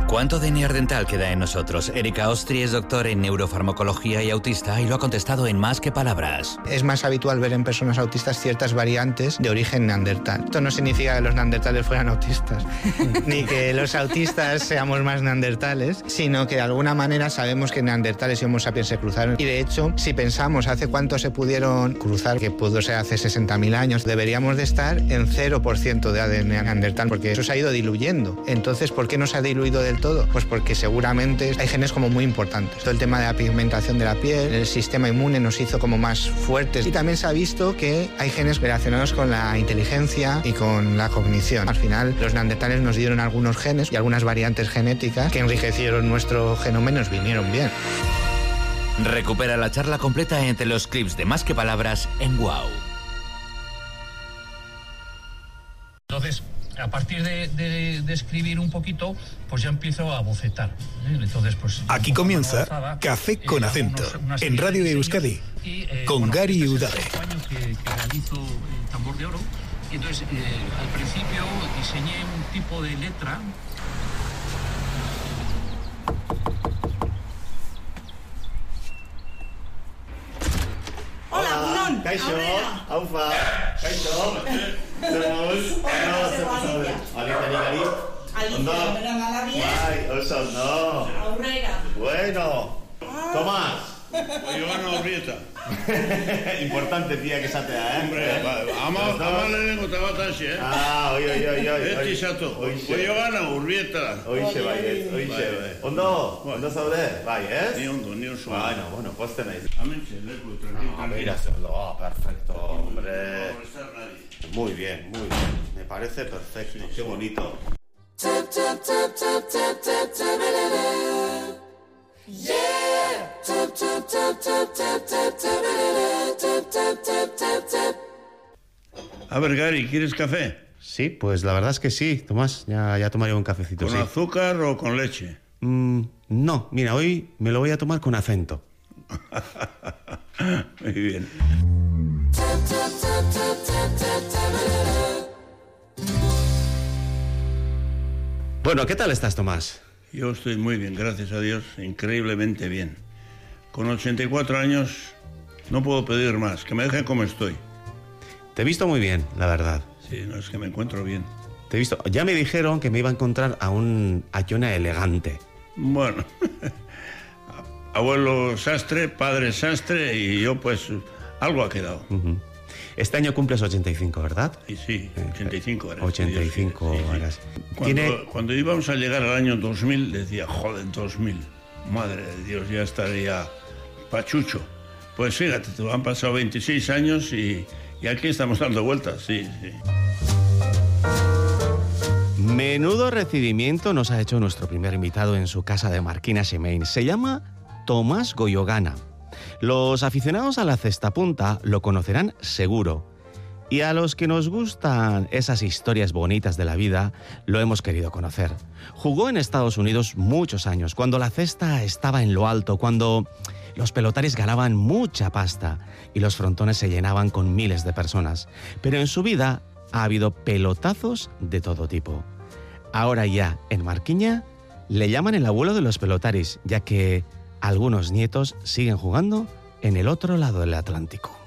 ¿Cuánto de Neandertal queda en nosotros? Erika Ostri es doctor en neurofarmacología y autista y lo ha contestado en Más que Palabras. Es más habitual ver en personas autistas ciertas variantes de origen neandertal. Esto no significa que los neandertales fueran autistas, ni que los autistas seamos más neandertales, sino que de alguna manera sabemos que neandertales y homo sapiens se cruzaron. Y de hecho, si pensamos hace cuánto se pudieron cruzar, que pudo ser hace 60.000 años, deberíamos de estar en 0% de ADN neandertal, porque eso se ha ido diluyendo. Entonces, ¿por qué no se ha diluido del todo? Pues porque seguramente hay genes como muy importantes. Todo el tema de la pigmentación de la piel, el sistema inmune nos hizo como más fuertes. Y también se ha visto que hay genes relacionados con la inteligencia y con la cognición. Al final, los neandertales nos dieron algunos genes y algunas variantes genéticas que enriquecieron nuestro genoma y nos vinieron bien. Recupera la charla completa entre los clips de Más que Palabras en WOW. Entonces, a partir de escribir un poquito, pues ya empiezo a bocetar. Entonces, pues, aquí comienza Café con Acento, en Radio Euskadi, con Gary Udave. Que realizo el tambor de oro. Y entonces, al principio diseñé un tipo de letra. Hola, Gunón. Kaixo, aufa, Kaixo. Zeus, Gari. Ondo. Bai, Bai, oso ondo. aurrera. Bueno, Tomás. Joana Urrieta. Importante tía que esatea, Hombre, ama lehenengo eta bat hasi, Ah, oi. Beti zato. Joana Urrieta. Oixe bai, oixe. Ondo zaude? Bai, ez? Ni ondo, ni oso. Bueno, poste naiz. Amentxe, leku, tranquilo. Mira, perfecto, hombre. Muy bien. Me parece perfecto. Qué bonito. A ver, Gary, ¿quieres café? Sí, pues la verdad es que sí, Tomás, ya tomaré un cafecito. ¿Con sí. azúcar o con leche? No, mira, hoy me lo voy a tomar con acento. Muy bien. Bueno, ¿qué tal estás, Tomás? Yo estoy muy bien, gracias a Dios, increíblemente bien. Con 84 años no puedo pedir más, que me dejen como estoy. Te he visto muy bien, la verdad. Sí, no es que me encuentro bien. Te he visto. Ya me dijeron que me iba a encontrar a un Ayona elegante. Bueno, abuelo sastre, padre sastre y yo pues algo ha quedado. Uh-huh. Este año cumples 85, ¿verdad? Y sí, 85 era. 85 sí. eras. Cuando íbamos a llegar al año 2000 decía, joder, 2000, madre de Dios, ya estaría pachucho. Pues fíjate, han pasado 26 años y aquí estamos dando vueltas, sí. Menudo recibimiento nos ha hecho nuestro primer invitado en su casa de Marquina Xemain. Se llama Tomás Goyogana. Los aficionados a la cestapunta lo conocerán seguro. Y a los que nos gustan esas historias bonitas de la vida, lo hemos querido conocer. Jugó en Estados Unidos muchos años, cuando la cesta estaba en lo alto, cuando los pelotaris ganaban mucha pasta y los frontones se llenaban con miles de personas. Pero en su vida ha habido pelotazos de todo tipo. Ahora ya, en Marquiña, le llaman el abuelo de los pelotaris, ya que algunos nietos siguen jugando en el otro lado del Atlántico.